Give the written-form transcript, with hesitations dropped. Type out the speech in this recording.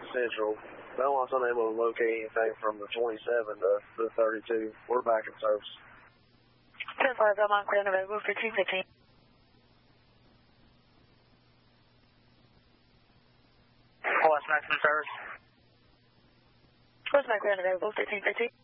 Central. Belmont's unable to locate anything from the 27 to the 32. We're back in service. 10-4 Belmont, clear and available for 215. West Max in service. West Max, clear and available 1315.